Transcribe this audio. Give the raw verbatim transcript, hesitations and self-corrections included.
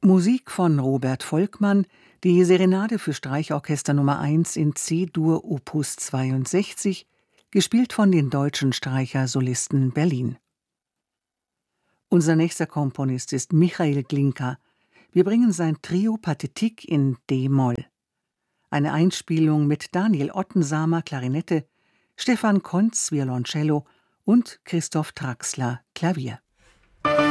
Musik von Robert Volkmann, die Serenade für Streichorchester Nummer eins in C-Dur Opus zweiundsechzig, gespielt von den Deutschen Streicher-Solisten Berlin. Unser nächster Komponist ist Michael Glinka. Wir bringen sein Trio Pathétique in D-Moll. Eine Einspielung mit Daniel Ottensamer Klarinette, Stefan Kontz Violoncello und Christoph Traxler Klavier.